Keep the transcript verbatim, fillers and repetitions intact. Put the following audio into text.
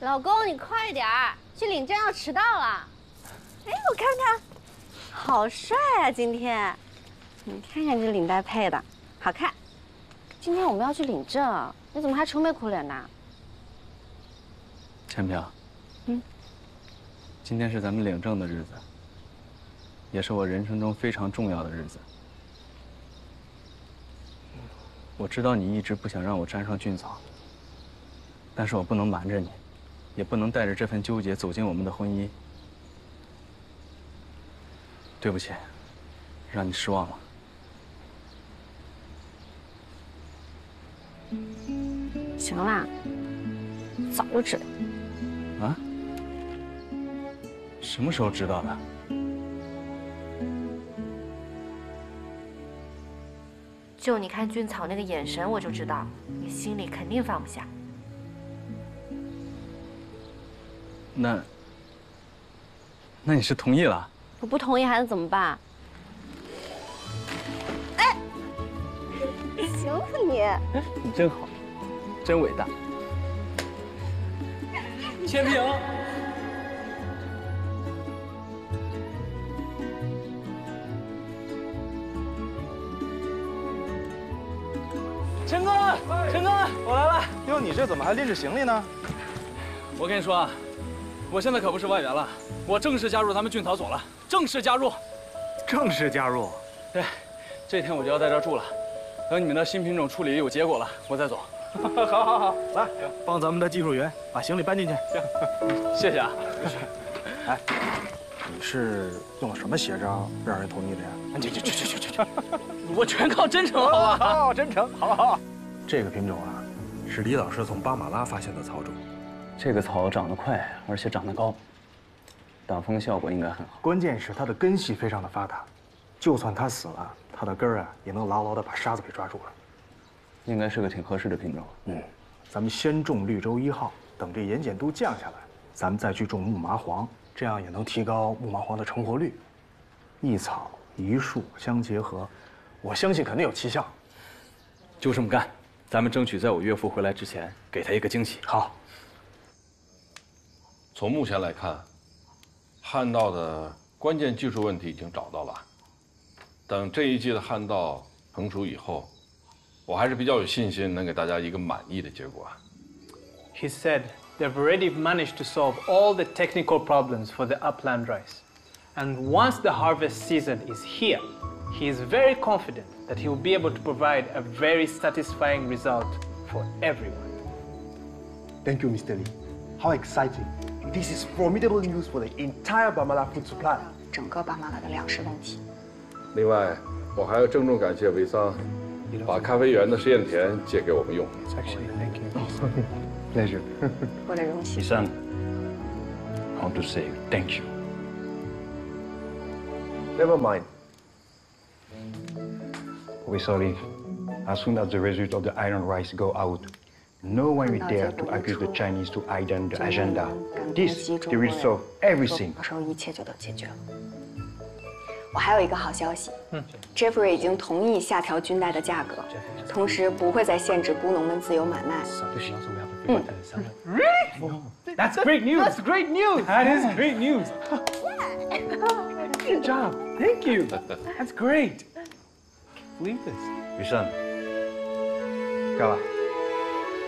老公，你快点儿，去领证要迟到了。哎，我看看，好帅啊！今天，你看看这领带配的，好看。今天我们要去领证，你怎么还愁眉苦脸的？ 千平，嗯，今天是咱们领证的日子，也是我人生中非常重要的日子。我知道你一直不想让我沾上菌草，但是我不能瞒着你，也不能带着这份纠结走进我们的婚姻。对不起，让你失望了。 行啦，早就知道。 啊？什么时候知道的？ 就你看俊草那个眼神，我就知道你心里肯定放不下。 那，那你是同意了？ 我不同意还能怎么办？哎，行吧你。 你真好，真伟大。千平。陈哥，陈哥，我来了。 哟，你这怎么还拎着行李呢？ 我跟你说啊，我现在可不是外援了，我正式加入咱们俊草所了，正式加入。 正式加入？ 对，这天我就要在这儿住了。等你们的新品种处理有结果了，我再走。 好，好，好，来，帮咱们的技术员把行李搬进去。 行，谢谢啊。 哎，你是用了什么邪招让人同意的呀？去去去去去去！ 我全靠真诚，好吧？ 好，真诚，好好。这个品种啊，是李老师从巴马拉发现的草种。 这个草长得快，而且长得高，挡风效果应该很好。 关键是它的根系非常的发达，就算它死了，它的根儿啊也能牢牢的把沙子给抓住了。 应该是个挺合适的品种。 嗯，咱们先种绿洲一号，等这盐碱度降下来，咱们再去种木麻黄，这样也能提高木麻黄的成活率。一草一树相结合，我相信肯定有奇效。 就这么干，咱们争取在我岳父回来之前给他一个惊喜。 好。 从目前来看，旱稻的关键技术问题已经找到了。等这一季的旱稻成熟以后，我还是比较有信心能给大家一个满意的结果。 He said they've already managed to solve all the technical problems for the upland rice. And once the harvest season is here, he is very confident that he will be able to provide a very satisfying result for everyone. Thank you, Mister Lee. How exciting! This is formidable news for the entire Bamala food supply. 整个巴马拉的粮食问题。 另外，我还要郑重感谢维桑，把咖啡园的实验田借给我们用。 Actually, thank you. Pleasure. 我的荣幸。 医生 ，I want to say thank you. Never mind. Professor Lee, as soon as the result of the iron rice go out, no one will dare to accuse the Chinese to hide the agenda. This, they will solve everything. 到时候一切就都解决了。我还有一个好消息，嗯 ，Jeffrey 已经同意下调菌带的价格，同时不会再限制菇农们自由买卖。嗯 Really? That's great news. That's great news. That is great news. Good job. Thank you. That's great. Believe this. 雨生，干吧。